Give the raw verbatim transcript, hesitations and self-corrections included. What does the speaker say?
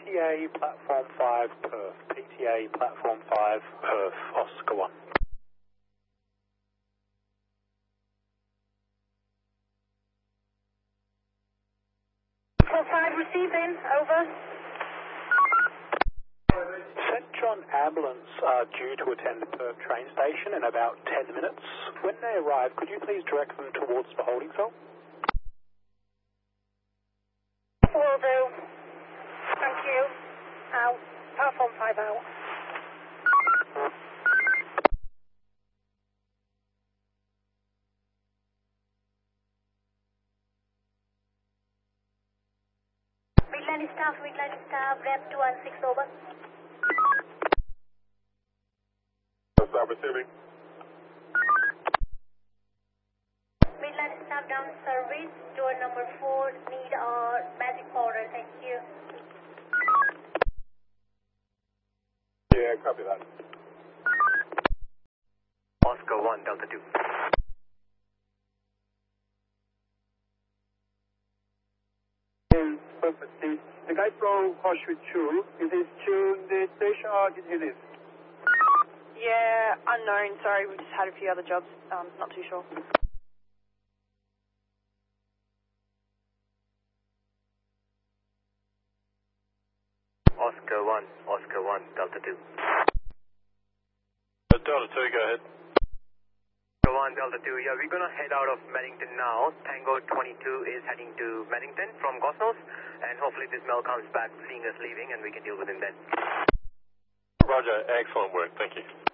T A Platform five, Perth. P T A Platform five, Perth, Oscar one. Platform five receiving, over. Saint John ambulance are due to attend the Perth train station in about ten minutes. When they arrive, could you please direct them towards the holding cell? Will do. Thank you. Out. Platform five out. Midland staff, Midland staff, rep two one six over. Stop receiving. Midland staff down service, door number four, need our magic powder, thank you. Yeah, copy that. Oscar one, Delta two. Perfect. The, the guy from Horseshoe two, is this to the station or did he leave? Yeah, unknown, sorry, we just had a few other jobs, um, not too sure. Oscar one, Oscar one, Delta two. Uh, Delta two, go ahead. Oscar one, Delta two, yeah, we're gonna head out of Maddington now. Tango twenty-two is heading to Maddington from Gosnells, and hopefully this Mel comes back seeing us leaving and we can deal with him then. Roger, excellent work, thank you.